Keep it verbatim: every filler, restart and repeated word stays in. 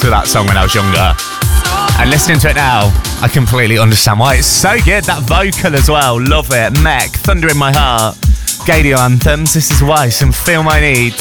to that song when I was younger. And listening to it now, I completely understand why. It's so good, that vocal as well. Love it. Mech, Thunder in My Heart. Gadio Anthems, this is Weiss and Feel My Needs.